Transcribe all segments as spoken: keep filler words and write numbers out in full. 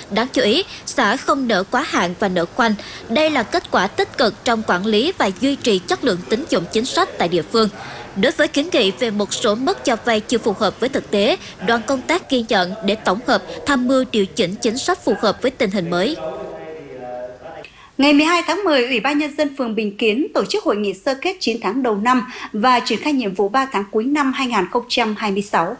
Đáng chú ý, xã không nợ quá hạn và nợ khoanh. Đây là kết quả tích cực trong quản lý và duy trì chất lượng tín dụng chính sách tại địa phương. Đối với kiến nghị về một số mức cho vay chưa phù hợp với thực tế, đoàn công tác ghi nhận để tổng hợp, tham mưu điều chỉnh chính sách phù hợp với tình hình mới. Ngày mười hai tháng mười, Ủy ban Nhân dân phường Bình Kiến tổ chức hội nghị sơ kết chín tháng đầu năm và triển khai nhiệm vụ ba tháng cuối năm hai nghìn không trăm hai mươi sáu.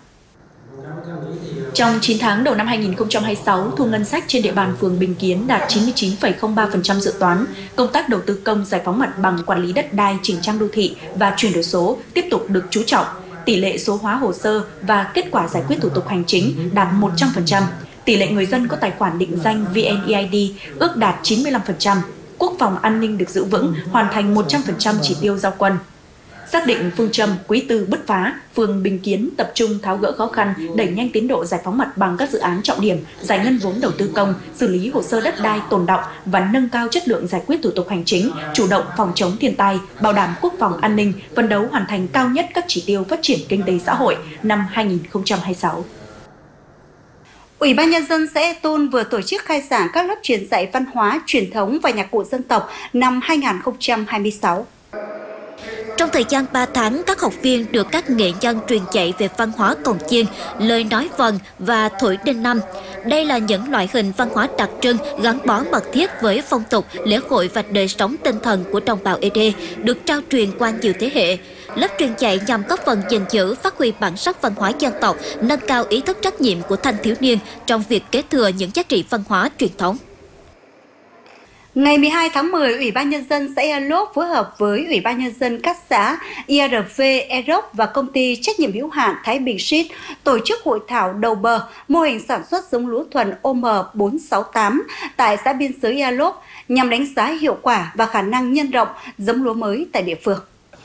Trong chín tháng đầu năm hai nghìn không trăm hai mươi sáu, thu ngân sách trên địa bàn phường Bình Kiến đạt chín mươi chín phẩy không ba phần trăm dự toán. Công tác đầu tư công, giải phóng mặt bằng, quản lý đất đai, chỉnh trang đô thị và chuyển đổi số tiếp tục được chú trọng. Tỷ lệ số hóa hồ sơ và kết quả giải quyết thủ tục hành chính đạt một trăm phần trăm. Tỷ lệ người dân có tài khoản định danh vê en e i đê ước đạt chín mươi lăm phần trăm. Quốc phòng an ninh được giữ vững, hoàn thành một trăm phần trăm chỉ tiêu giao quân. Xác định phương châm quý tư bứt phá, phường Bình Kiến tập trung tháo gỡ khó khăn, đẩy nhanh tiến độ giải phóng mặt bằng các dự án trọng điểm, giải ngân vốn đầu tư công, xử lý hồ sơ đất đai tồn đọng và nâng cao chất lượng giải quyết thủ tục hành chính, chủ động phòng chống thiên tai, bảo đảm quốc phòng an ninh, phấn đấu hoàn thành cao nhất các chỉ tiêu phát triển kinh tế xã hội năm hai nghìn không trăm hai mươi sáu. Ủy ban Nhân dân xã E Tôn vừa tổ chức khai giảng các lớp truyền dạy văn hóa, truyền thống và nhạc cụ dân tộc năm hai nghìn không trăm hai mươi sáu. Trong thời gian ba tháng, các học viên được các nghệ nhân truyền dạy về văn hóa cồng chiêng, lời nói vần và thổi đinh năm. Đây là những loại hình văn hóa đặc trưng gắn bó mật thiết với phong tục, lễ hội và đời sống tinh thần của đồng bào Ê Đê, được trao truyền qua nhiều thế hệ. Lớp truyền dạy nhằm góp phần gìn giữ, phát huy bản sắc văn hóa dân tộc, nâng cao ý thức trách nhiệm của thanh thiếu niên trong việc kế thừa những giá trị văn hóa truyền thống. Ngày mười hai tháng mười, Ủy ban Nhân dân xã Ea Lốp phối hợp với Ủy ban Nhân dân các xã i rờ vê, Eroc và công ty trách nhiệm hữu hạn Thái Bình Seed tổ chức hội thảo đầu bờ mô hình sản xuất giống lúa thuần O M bốn sáu tám tại xã biên giới Ea Lốp nhằm đánh giá hiệu quả và khả năng nhân rộng giống lúa mới tại địa phương.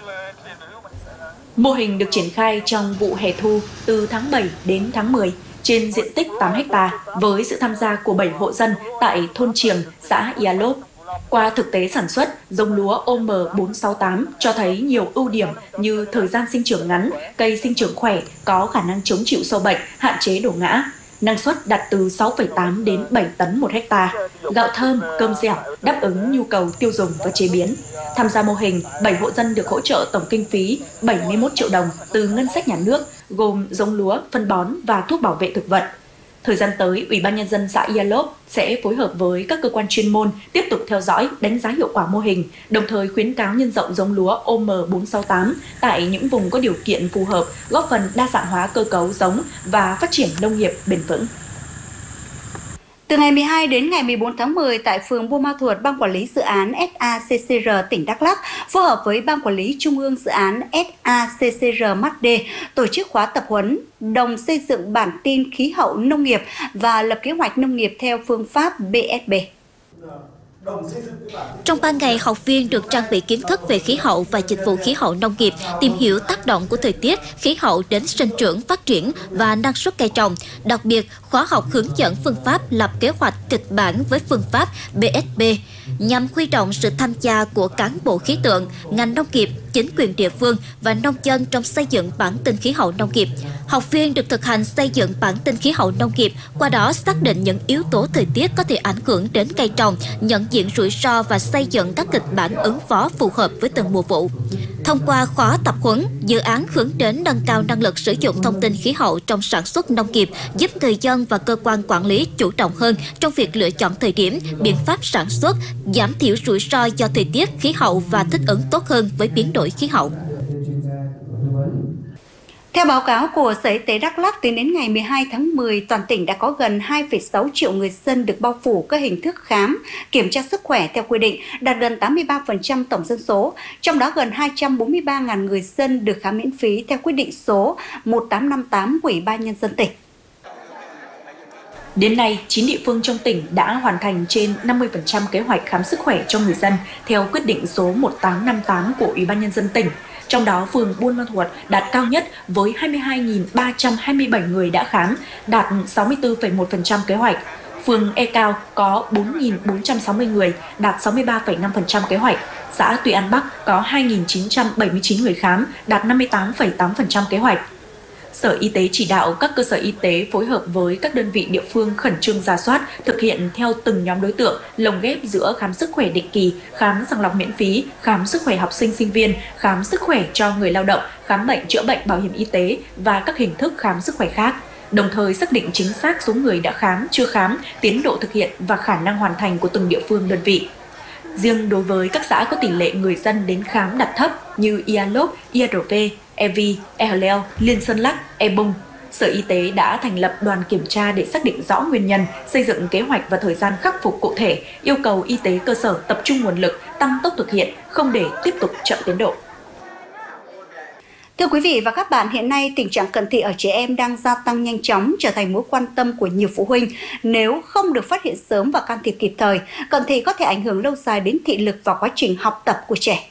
Mô hình được triển khai trong vụ hè thu từ tháng bảy đến tháng mười trên diện tích tám héc ta với sự tham gia của bảy hộ dân tại thôn Triềng, xã Ea Lốp. Qua thực tế sản xuất, giống lúa O M bốn sáu tám cho thấy nhiều ưu điểm như thời gian sinh trưởng ngắn, cây sinh trưởng khỏe, có khả năng chống chịu sâu bệnh, hạn chế đổ ngã. Năng suất đạt từ sáu phẩy tám đến bảy tấn một hecta, gạo thơm, cơm dẻo, đáp ứng nhu cầu tiêu dùng và chế biến. Tham gia mô hình, bảy hộ dân được hỗ trợ tổng kinh phí bảy mươi mốt triệu đồng từ ngân sách nhà nước, gồm giống lúa, phân bón và thuốc bảo vệ thực vật. Thời gian tới, Ủy ban Nhân dân xã Ea Lốp sẽ phối hợp với các cơ quan chuyên môn tiếp tục theo dõi, đánh giá hiệu quả mô hình, đồng thời khuyến cáo nhân rộng giống lúa O M bốn sáu tám tại những vùng có điều kiện phù hợp, góp phần đa dạng hóa cơ cấu giống và phát triển nông nghiệp bền vững. Từ ngày mười hai đến ngày mười bốn tháng mười tại phường Buôn Ma Thuột, Ban Quản lý Dự án ét a xê xê rờ tỉnh Đắk Lắk phối hợp với Ban Quản lý Trung ương Dự án ét a xê xê rờ em a đê tổ chức khóa tập huấn đồng xây dựng bản tin khí hậu nông nghiệp và lập kế hoạch nông nghiệp theo phương pháp B S B. Trong ba ngày, học viên được trang bị kiến thức về khí hậu và dịch vụ khí hậu nông nghiệp, tìm hiểu tác động của thời tiết, khí hậu đến sinh trưởng, phát triển và năng suất cây trồng. Đặc biệt, khóa học hướng dẫn phương pháp lập kế hoạch kịch bản với phương pháp B S B, nhằm huy động sự tham gia của cán bộ khí tượng, ngành nông nghiệp, chính quyền địa phương và nông dân trong xây dựng bản tin khí hậu nông nghiệp. Học viên được thực hành xây dựng bản tin khí hậu nông nghiệp, qua đó xác định những yếu tố thời tiết có thể ảnh hưởng đến cây trồng, nhận diện rủi ro và xây dựng các kịch bản ứng phó phù hợp với từng mùa vụ. Thông qua khóa tập huấn, dự án hướng đến nâng cao năng lực sử dụng thông tin khí hậu trong sản xuất nông nghiệp, giúp người dân và cơ quan quản lý chủ động hơn trong việc lựa chọn thời điểm, biện pháp sản xuất, giảm thiểu rủi ro do thời tiết, khí hậu và thích ứng tốt hơn với biến đổi khí hậu. Theo báo cáo của Sở Y tế Đắk Lắk, tính đến ngày mười hai tháng mười, toàn tỉnh đã có gần hai phẩy sáu triệu người dân được bao phủ các hình thức khám, kiểm tra sức khỏe theo quy định, đạt gần tám mươi ba phần trăm tổng dân số. Trong đó gần hai trăm bốn mươi ba nghìn người dân được khám miễn phí theo quyết định số một tám năm tám của Ủy ban Nhân dân tỉnh. Đến nay, chín địa phương trong tỉnh đã hoàn thành trên năm mươi phần trăm kế hoạch khám sức khỏe cho người dân theo quyết định số một tám năm tám của Ủy ban Nhân dân tỉnh. Trong đó, phường Buôn Ma Thuột đạt cao nhất với hai mươi hai nghìn ba trăm hai mươi bảy người đã khám, đạt sáu mươi tư phẩy một phần trăm kế hoạch. Phường E Cao có bốn nghìn bốn trăm sáu mươi người, đạt sáu mươi ba phẩy năm phần trăm kế hoạch. Xã Tuy An Bắc có hai nghìn chín trăm bảy mươi chín người khám, đạt năm mươi tám phẩy tám phần trăm kế hoạch. Sở Y tế chỉ đạo các cơ sở y tế phối hợp với các đơn vị địa phương khẩn trương rà soát, thực hiện theo từng nhóm đối tượng, lồng ghép giữa khám sức khỏe định kỳ, khám sàng lọc miễn phí, khám sức khỏe học sinh sinh viên, khám sức khỏe cho người lao động, khám bệnh chữa bệnh bảo hiểm y tế và các hình thức khám sức khỏe khác. Đồng thời xác định chính xác số người đã khám, chưa khám, tiến độ thực hiện và khả năng hoàn thành của từng địa phương đơn vị. Riêng đối với các xã có tỷ lệ người dân đến khám đạt thấp như Ia Lốp, i rờ vê, e vê, e hờ leo, Liên Sơn Lắc, e bung, Sở Y tế đã thành lập đoàn kiểm tra để xác định rõ nguyên nhân, xây dựng kế hoạch và thời gian khắc phục cụ thể, yêu cầu y tế cơ sở tập trung nguồn lực, tăng tốc thực hiện, không để tiếp tục chậm tiến độ. Thưa quý vị và các bạn, hiện nay tình trạng cận thị ở trẻ em đang gia tăng nhanh chóng, trở thành mối quan tâm của nhiều phụ huynh. Nếu không được phát hiện sớm và can thiệp kịp thời, cận thị có thể ảnh hưởng lâu dài đến thị lực và quá trình học tập của trẻ.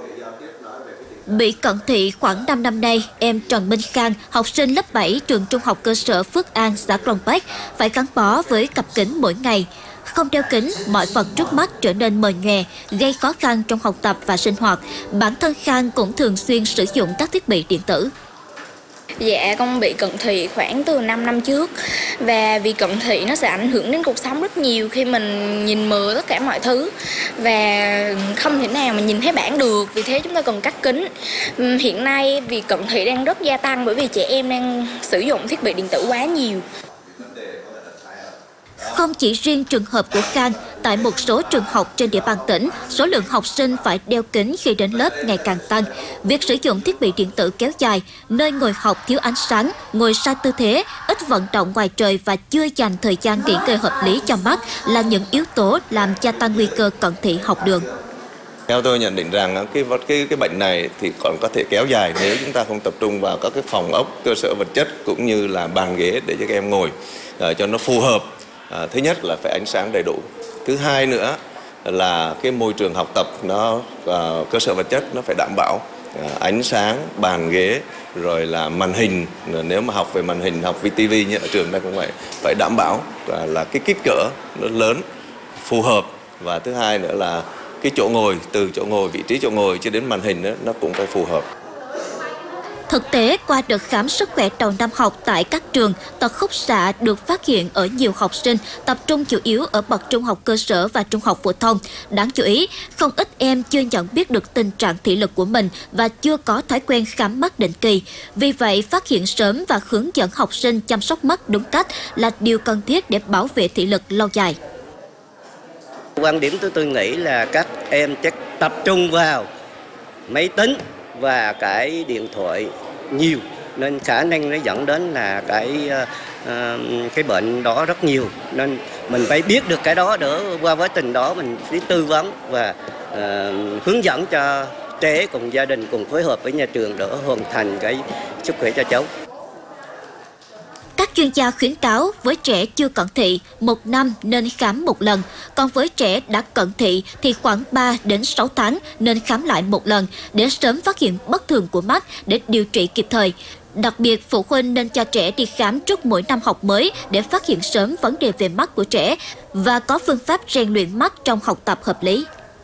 Bị cận thị khoảng năm năm nay, em Trần Minh Khang, học sinh lớp bảy trường trung học cơ sở Phước An, xã Crong Bách, phải gắn bó với cặp kính mỗi ngày. Không đeo kính, mọi vật trước mắt trở nên mờ nhòe, gây khó khăn trong học tập và sinh hoạt. Bản thân Khang cũng thường xuyên sử dụng các thiết bị điện tử. Dạ, con bị cận thị khoảng từ năm năm trước. Và vì cận thị nó sẽ ảnh hưởng đến cuộc sống rất nhiều khi mình nhìn mờ tất cả mọi thứ. Và không thể nào mà nhìn thấy bảng được, vì thế chúng ta cần cắt kính. Hiện nay vì cận thị đang rất gia tăng bởi vì trẻ em đang sử dụng thiết bị điện tử quá nhiều. Không chỉ riêng trường hợp của Khang, tại một số trường học trên địa bàn tỉnh, số lượng học sinh phải đeo kính khi đến lớp ngày càng tăng. Việc sử dụng thiết bị điện tử kéo dài, nơi ngồi học thiếu ánh sáng, ngồi sai tư thế, ít vận động ngoài trời và chưa dành thời gian nghỉ ngơi hợp lý cho mắt là những yếu tố làm gia tăng nguy cơ cận thị học đường. Theo tôi nhận định rằng cái cái cái bệnh này thì còn có thể kéo dài nếu chúng ta không tập trung vào các cái phòng ốc, cơ sở vật chất cũng như là bàn ghế để cho các em ngồi uh, cho nó phù hợp. À, thứ nhất là phải ánh sáng đầy đủ. Thứ hai nữa là cái môi trường học tập nó uh, cơ sở vật chất nó phải đảm bảo uh, ánh sáng, bàn ghế, rồi là màn hình. Nếu mà học về màn hình, học về tivi như ở trường đây cũng vậy, phải đảm bảo uh, là cái kích cỡ nó lớn, phù hợp. Và thứ hai nữa là cái chỗ ngồi, từ chỗ ngồi, vị trí chỗ ngồi cho đến màn hình đó, nó cũng phải phù hợp. Thực tế, qua đợt khám sức khỏe đầu năm học tại các trường, tật khúc xạ được phát hiện ở nhiều học sinh, tập trung chủ yếu ở bậc trung học cơ sở và trung học phổ thông. Đáng chú ý, không ít em chưa nhận biết được tình trạng thị lực của mình và chưa có thói quen khám mắt định kỳ. Vì vậy, phát hiện sớm và hướng dẫn học sinh chăm sóc mắt đúng cách là điều cần thiết để bảo vệ thị lực lâu dài. Quan điểm của tôi nghĩ là các em chắc tập trung vào máy tính và cái điện thoại nhiều, nên khả năng nó dẫn đến là cái uh, cái bệnh đó rất nhiều, nên mình phải biết được cái đó để qua quá trình đó mình đi tư vấn và uh, hướng dẫn cho trẻ cùng gia đình cùng phối hợp với nhà trường để hoàn thành cái sức khỏe cho cháu. Các chuyên gia khuyến cáo với trẻ chưa cận thị, một năm nên khám một lần, còn với trẻ đã cận thị thì khoảng ba đến sáu tháng nên khám lại một lần để sớm phát hiện bất thường của mắt để điều trị kịp thời. Đặc biệt, phụ huynh nên cho trẻ đi khám trước mỗi năm học mới để phát hiện sớm vấn đề về mắt của trẻ và có phương pháp rèn luyện mắt trong học tập hợp lý.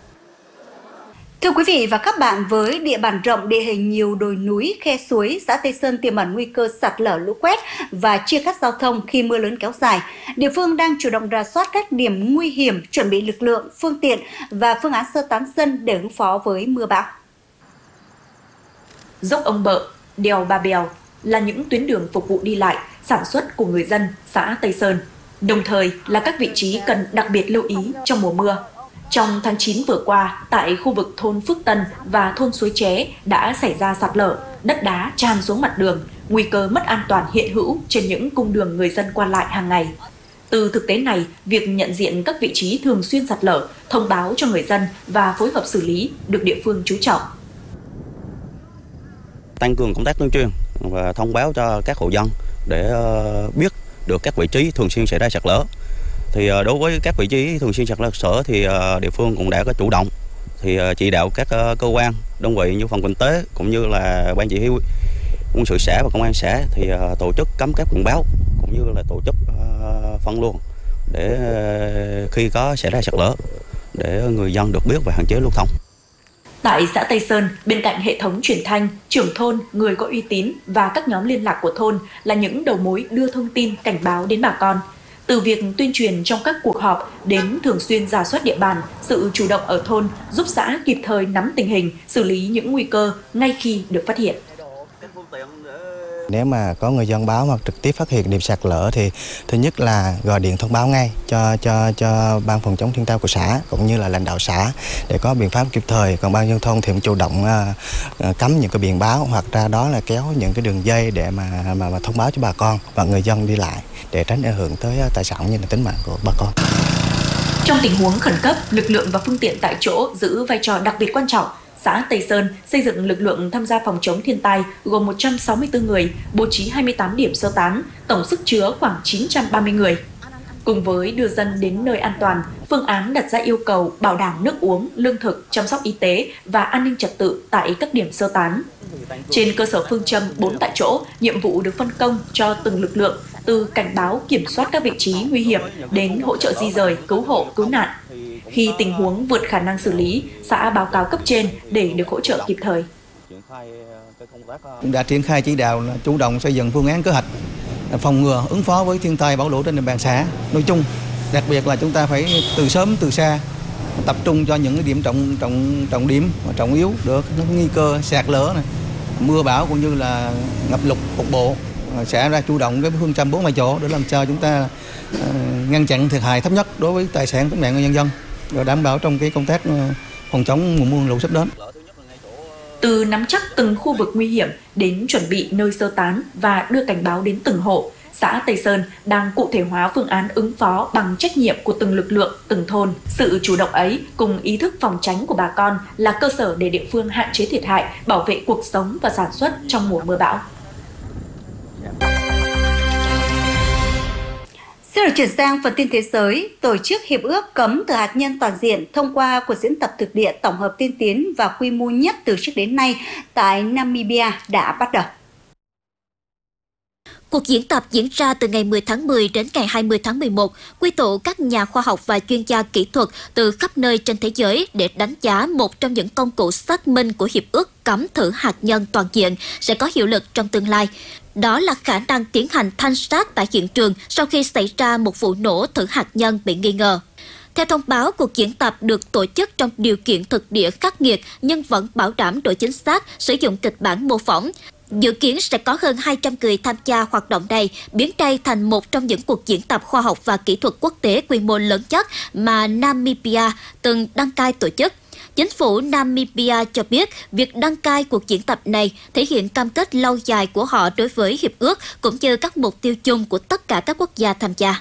Thưa quý vị và các bạn, với địa bàn rộng, địa hình nhiều đồi núi, khe suối, xã Tây Sơn tiềm ẩn nguy cơ sạt lở, lũ quét và chia cắt giao thông khi mưa lớn kéo dài, địa phương đang chủ động rà soát các điểm nguy hiểm, chuẩn bị lực lượng, phương tiện và phương án sơ tán dân để ứng phó với mưa bão. Dốc Ông Bợ, đèo Bà Bèo là những tuyến đường phục vụ đi lại, sản xuất của người dân xã Tây Sơn, đồng thời là các vị trí cần đặc biệt lưu ý trong mùa mưa. Trong tháng chín vừa qua, tại khu vực thôn Phước Tân và thôn Suối Ché đã xảy ra sạt lở, đất đá tràn xuống mặt đường, nguy cơ mất an toàn hiện hữu trên những cung đường người dân qua lại hàng ngày. Từ thực tế này, việc nhận diện các vị trí thường xuyên sạt lở, thông báo cho người dân và phối hợp xử lý được địa phương chú trọng. Tăng cường công tác tuyên truyền và thông báo cho các hộ dân để biết được các vị trí thường xuyên xảy ra sạt lở. Thì đối với các vị trí thường xuyên sạt lở sở thì địa phương cũng đã có chủ động thì chỉ đạo các cơ quan đơn vị như phòng kinh tế cũng như là ban chỉ huy quân sự xã và công an xã thì tổ chức cắm các biển báo cũng như là tổ chức phân luồng để khi có xảy ra sạt lở để người dân được biết và hạn chế lưu thông. Tại xã Tây Sơn, bên cạnh hệ thống truyền thanh, trưởng thôn, người có uy tín và các nhóm liên lạc của thôn là những đầu mối đưa thông tin cảnh báo đến bà con. Từ việc tuyên truyền trong các cuộc họp đến thường xuyên rà soát địa bàn, sự chủ động ở thôn giúp xã kịp thời nắm tình hình, xử lý những nguy cơ ngay khi được phát hiện. Nếu mà có người dân báo hoặc trực tiếp phát hiện điểm sạt lở thì thứ nhất là gọi điện thông báo ngay cho cho cho ban phòng chống thiên tai của xã cũng như là lãnh đạo xã để có biện pháp kịp thời. Còn ban dân thôn thì cũng chủ động uh, cắm những cái biển báo hoặc ra đó là kéo những cái đường dây để mà mà, mà thông báo cho bà con và người dân đi lại để tránh ảnh hưởng tới tài sản như là tính mạng của bà con. Trong tình huống khẩn cấp, lực lượng và phương tiện tại chỗ giữ vai trò đặc biệt quan trọng. Xã Tây Sơn xây dựng lực lượng tham gia phòng chống thiên tai gồm một trăm sáu mươi tư người, bố trí hai mươi tám điểm sơ tán, tổng sức chứa khoảng chín trăm ba mươi người. Cùng với đưa dân đến nơi an toàn, phương án đặt ra yêu cầu bảo đảm nước uống, lương thực, chăm sóc y tế và an ninh trật tự tại các điểm sơ tán. Trên cơ sở phương châm bốn tại chỗ, nhiệm vụ được phân công cho từng lực lượng, từ cảnh báo kiểm soát các vị trí nguy hiểm đến hỗ trợ di rời, cứu hộ, cứu nạn. Khi tình huống vượt khả năng xử lý, xã báo cáo cấp trên để được hỗ trợ kịp thời. Cũng đã triển khai chỉ đạo là chủ động xây dựng phương án kế hoạch phòng ngừa ứng phó với thiên tai bão lũ trên địa bàn xã nói chung. Đặc biệt là chúng ta phải từ sớm từ xa tập trung cho những cái điểm trọng trọng trọng điểm trọng yếu được nó nguy cơ sạt lở này, mưa bão cũng như là ngập lụt cục bộ, sẽ ra chủ động cái phương châm bốn tại chỗ để làm sao chúng ta uh, ngăn chặn thiệt hại thấp nhất đối với tài sản tính mạng của nhân dân và đảm bảo trong cái công tác phòng chống mùa mưa lũ sắp đến. Từ nắm chắc từng khu vực nguy hiểm đến chuẩn bị nơi sơ tán và đưa cảnh báo đến từng hộ, xã Tây Sơn đang cụ thể hóa phương án ứng phó bằng trách nhiệm của từng lực lượng, từng thôn. Sự chủ động ấy cùng ý thức phòng tránh của bà con là cơ sở để địa phương hạn chế thiệt hại, bảo vệ cuộc sống và sản xuất trong mùa mưa bão. Xin được chuyển sang phần tin thế giới. Tổ chức Hiệp ước Cấm Thử Hạt nhân Toàn diện thông qua cuộc diễn tập thực địa tổng hợp tiên tiến và quy mô nhất từ trước đến nay tại Namibia đã bắt đầu. Cuộc diễn tập diễn ra từ ngày mười tháng mười đến ngày hai mươi tháng mười một, quy tụ các nhà khoa học và chuyên gia kỹ thuật từ khắp nơi trên thế giới để đánh giá một trong những công cụ xác minh của Hiệp ước Cấm Thử Hạt nhân Toàn diện sẽ có hiệu lực trong tương lai. Đó là khả năng tiến hành thanh sát tại hiện trường sau khi xảy ra một vụ nổ thử hạt nhân bị nghi ngờ. Theo thông báo, cuộc diễn tập được tổ chức trong điều kiện thực địa khắc nghiệt nhưng vẫn bảo đảm độ chính xác, sử dụng kịch bản mô phỏng. Dự kiến sẽ có hơn hai trăm người tham gia hoạt động này, biến đây thành một trong những cuộc diễn tập khoa học và kỹ thuật quốc tế quy mô lớn nhất mà Namibia từng đăng cai tổ chức. Chính phủ Namibia cho biết việc đăng cai cuộc diễn tập này thể hiện cam kết lâu dài của họ đối với Hiệp ước cũng như các mục tiêu chung của tất cả các quốc gia tham gia.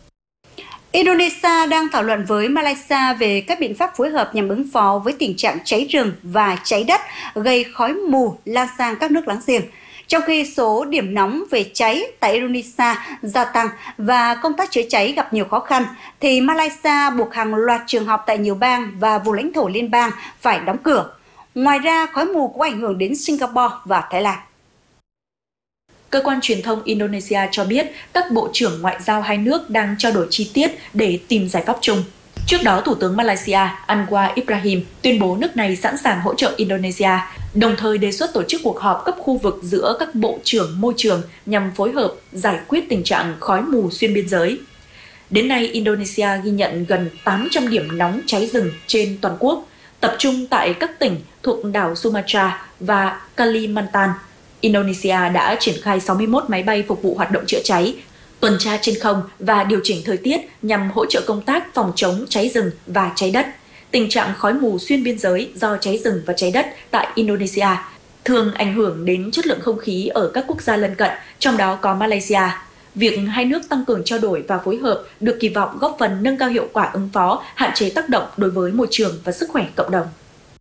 Indonesia đang thảo luận với Malaysia về các biện pháp phối hợp nhằm ứng phó với tình trạng cháy rừng và cháy đất gây khói mù lan sang các nước láng giềng. Trong khi số điểm nóng về cháy tại Indonesia gia tăng và công tác chữa cháy gặp nhiều khó khăn, thì Malaysia buộc hàng loạt trường học tại nhiều bang và vùng lãnh thổ liên bang phải đóng cửa. Ngoài ra, khói mù cũng ảnh hưởng đến Singapore và Thái Lan. Cơ quan truyền thông Indonesia cho biết các bộ trưởng ngoại giao hai nước đang trao đổi chi tiết để tìm giải pháp chung. Trước đó, Thủ tướng Malaysia Anwar Ibrahim tuyên bố nước này sẵn sàng hỗ trợ Indonesia, đồng thời đề xuất tổ chức cuộc họp cấp khu vực giữa các bộ trưởng môi trường nhằm phối hợp giải quyết tình trạng khói mù xuyên biên giới. Đến nay, Indonesia ghi nhận gần tám trăm điểm nóng cháy rừng trên toàn quốc, tập trung tại các tỉnh thuộc đảo Sumatra và Kalimantan. Indonesia đã triển khai sáu mươi mốt máy bay phục vụ hoạt động chữa cháy, tuần tra trên không và điều chỉnh thời tiết nhằm hỗ trợ công tác phòng chống cháy rừng và cháy đất. Tình trạng khói mù xuyên biên giới do cháy rừng và cháy đất tại Indonesia thường ảnh hưởng đến chất lượng không khí ở các quốc gia lân cận, trong đó có Malaysia. Việc hai nước tăng cường trao đổi và phối hợp được kỳ vọng góp phần nâng cao hiệu quả ứng phó, hạn chế tác động đối với môi trường và sức khỏe cộng đồng.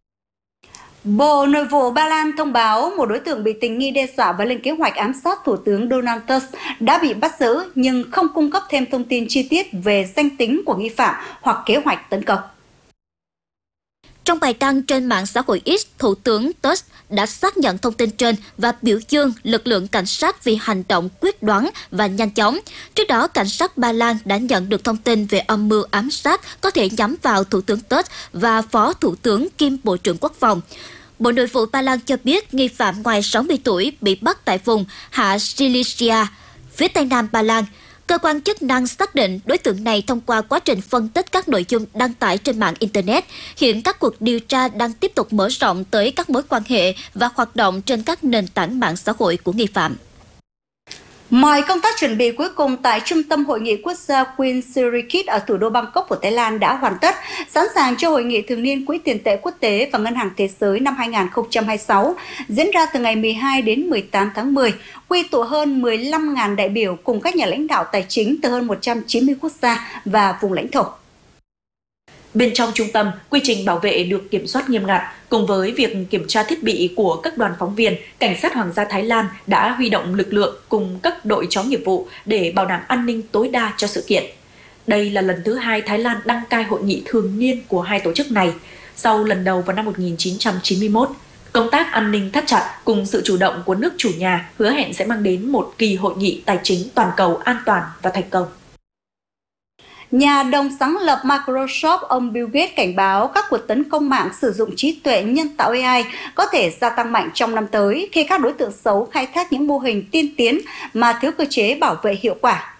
Bộ Nội vụ Ba Lan thông báo một đối tượng bị tình nghi đe dọa và lên kế hoạch ám sát Thủ tướng Donald Tusk đã bị bắt giữ nhưng không cung cấp thêm thông tin chi tiết về danh tính của nghi phạm hoặc kế hoạch tấn công. Trong bài đăng trên mạng xã hội X, Thủ tướng Tusk đã xác nhận thông tin trên và biểu dương lực lượng cảnh sát vì hành động quyết đoán và nhanh chóng. Trước đó, cảnh sát Ba Lan đã nhận được thông tin về âm mưu ám sát có thể nhắm vào Thủ tướng Tusk và Phó Thủ tướng kiêm Bộ trưởng Quốc phòng. Bộ Nội vụ Ba Lan cho biết nghi phạm ngoài sáu mươi tuổi bị bắt tại vùng Hạ Silesia, phía tây nam Ba Lan. Cơ quan chức năng xác định đối tượng này thông qua quá trình phân tích các nội dung đăng tải trên mạng Internet. Hiện các cuộc điều tra đang tiếp tục mở rộng tới các mối quan hệ và hoạt động trên các nền tảng mạng xã hội của nghi phạm. Mọi công tác chuẩn bị cuối cùng tại Trung tâm Hội nghị Quốc gia Queen Sirikit ở thủ đô Bangkok của Thái Lan đã hoàn tất, sẵn sàng cho Hội nghị thường niên Quỹ tiền tệ quốc tế và Ngân hàng Thế giới năm hai nghìn không trăm hai mươi sáu, diễn ra từ ngày mười hai đến mười tám tháng mười, quy tụ hơn mười lăm nghìn đại biểu cùng các nhà lãnh đạo tài chính từ hơn một trăm chín mươi quốc gia và vùng lãnh thổ. Bên trong trung tâm, quy trình bảo vệ được kiểm soát nghiêm ngặt. Cùng với việc kiểm tra thiết bị của các đoàn phóng viên, Cảnh sát Hoàng gia Thái Lan đã huy động lực lượng cùng các đội chó nghiệp vụ để bảo đảm an ninh tối đa cho sự kiện. Đây là lần thứ hai Thái Lan đăng cai hội nghị thường niên của hai tổ chức này, sau lần đầu vào năm một nghìn chín trăm chín mươi mốt. Công tác an ninh thắt chặt cùng sự chủ động của nước chủ nhà hứa hẹn sẽ mang đến một kỳ hội nghị tài chính toàn cầu an toàn và thành công. Nhà đồng sáng lập Microsoft, ông Bill Gates cảnh báo các cuộc tấn công mạng sử dụng trí tuệ nhân tạo A I có thể gia tăng mạnh trong năm tới khi các đối tượng xấu khai thác những mô hình tiên tiến mà thiếu cơ chế bảo vệ hiệu quả.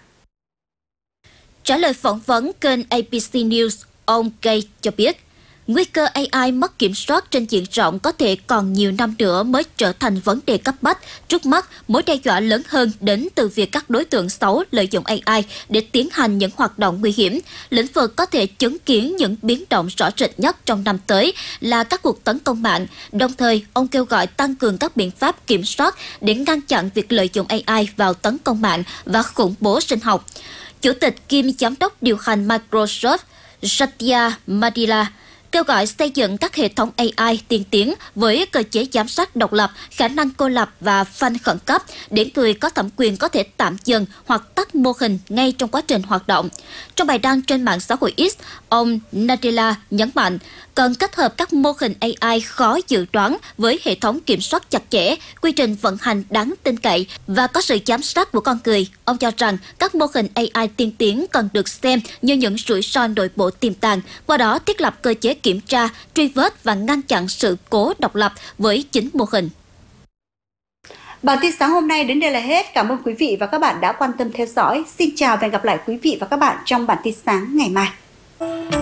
Trả lời phỏng vấn kênh A B C News, ông Gates cho biết, nguy cơ A I mất kiểm soát trên diện rộng có thể còn nhiều năm nữa mới trở thành vấn đề cấp bách. Trước mắt, mối đe dọa lớn hơn đến từ việc các đối tượng xấu lợi dụng A I để tiến hành những hoạt động nguy hiểm. Lĩnh vực có thể chứng kiến những biến động rõ rệt nhất trong năm tới là các cuộc tấn công mạng. Đồng thời, ông kêu gọi tăng cường các biện pháp kiểm soát để ngăn chặn việc lợi dụng A I vào tấn công mạng và khủng bố sinh học. Chủ tịch kiêm giám đốc điều hành Microsoft, Satya Nadella, kêu gọi xây dựng các hệ thống A I tiên tiến với cơ chế giám sát độc lập, khả năng cô lập và phanh khẩn cấp để người có thẩm quyền có thể tạm dừng hoặc tắt mô hình ngay trong quá trình hoạt động. Trong bài đăng trên mạng xã hội X, ông Nadella nhấn mạnh cần kết hợp các mô hình A I khó dự đoán với hệ thống kiểm soát chặt chẽ, quy trình vận hành đáng tin cậy và có sự giám sát của con người. Ông cho rằng các mô hình A I tiên tiến cần được xem như những rủi ro nội bộ tiềm tàng, qua đó thiết lập cơ chế kiểm tra, truy vết và ngăn chặn sự cố độc lập với chính mô hình. Bản tin sáng hôm nay đến đây là hết. Cảm ơn quý vị và các bạn đã quan tâm theo dõi. Xin chào và hẹn gặp lại quý vị và các bạn trong bản tin sáng ngày mai.